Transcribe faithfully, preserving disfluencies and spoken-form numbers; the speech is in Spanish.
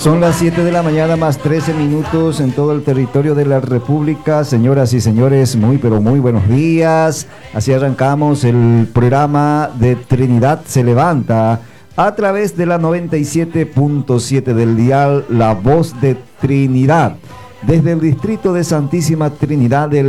Son las siete de la mañana más trece minutos en todo el territorio de la República. Señoras y señores, muy pero muy buenos días. Así arrancamos el programa de Trinidad se levanta a través de la noventa y siete punto siete del dial La Voz de Trinidad. Desde el distrito de Santísima Trinidad del